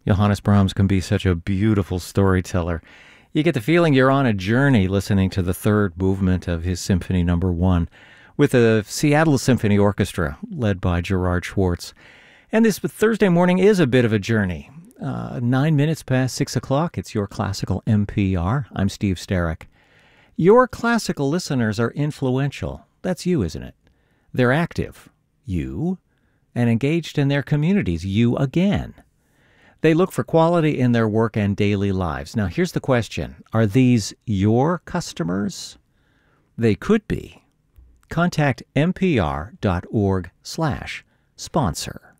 Johannes Brahms can be such a beautiful storyteller. You get the feeling you're on a journey listening to the third movement of his Symphony No. 1 with the Seattle Symphony Orchestra led by Gerard Schwartz. And this Thursday morning is a bit of a journey. 9 minutes past 6 o'clock, it's Your Classical NPR. I'm Steve Starrick. Your classical listeners are influential. That's you, isn't it? They're active. You. And engaged in their communities. You again. They look for quality in their work and daily lives. Now, here's the question. Are these your customers? They could be. Contact npr.org/sponsor.